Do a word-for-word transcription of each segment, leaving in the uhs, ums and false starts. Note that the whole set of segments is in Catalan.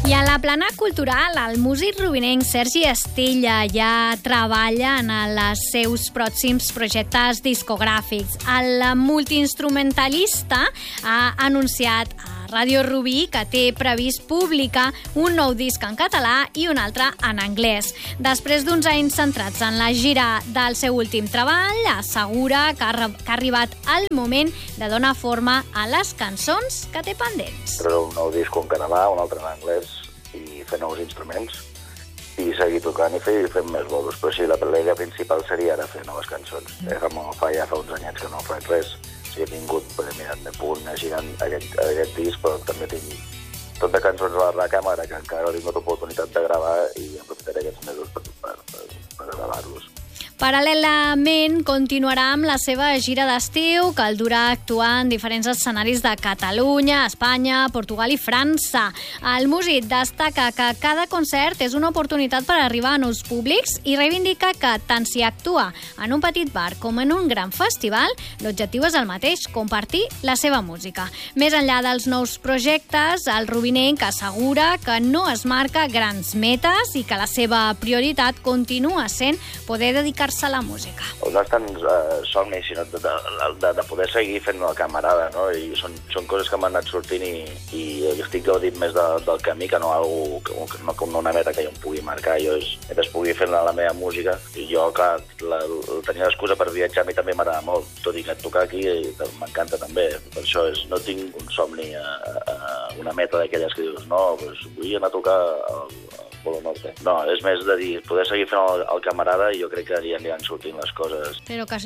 I a la plana cultural, el músic rubinenc Sergi Estella ja treballa en els seus pròxims projectes discogràfics. El multiinstrumentalista ha anunciat a Ràdio Rubí que té previst publicar un nou disc en català i un altre en anglès. Després d'uns anys centrats en la gira del seu últim treball, assegura que ha, que ha arribat el moment de donar forma a les cançons que té pendents. Però un nou disc en català, un altre en anglès, i fer nous instruments, i seguir tocant i fer, fer més bolos. Però sí, la idea principal seria ara fer noves cançons. Mm. Eh, fa, ja fa uns anyets que no faig res. Sí, he tingut, perquè mira, he pogut anar girant aquest, aquest disc, però també tinc tot de cançons a la recàmera que encara no he tingut oportunitat de gravar i aprofitaré aquests mesos per, per, per, per gravar-los. Paral·lelament, continuarà amb la seva gira d'estiu, que el durà a actuar en diferents escenaris de Catalunya, Espanya, Portugal i França. El músic destaca que cada concert és una oportunitat per arribar a nous públics i reivindica que tant si actua en un petit bar com en un gran festival, l'objectiu és el mateix, compartir la seva música. Més enllà dels nous projectes, el rubinenc assegura que no es marca grans metes i que la seva prioritat continua sent poder dedicar a la música. No és tant uh, somni, sinó de, de, de poder seguir fent la camarada, no? I són, són coses que m'han anat sortint i, i estic gaudint més de, del camí que no, algo, que, no com una meta que jo em pugui marcar. Jo és, es pugui fer la, la meva música i jo, clar, la, la, tenia l'excusa per viatjar, a mi també m'agrada molt, tot i que tocar aquí m'encanta també. Per això és, no tinc un somni, a, a, una meta d'aquelles que dius, no, pues, vull anar a tocar al, al Polo Norte. No, és més de dir, poder seguir fent el, el camarada i jo crec que ja aniran sortint les coses. Però que...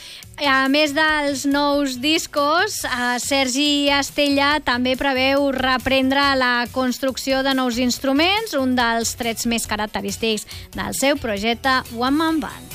A més dels nous discos, Sergi Estella també preveu reprendre la construcció de nous instruments, un dels trets més característics del seu projecte One Man Band.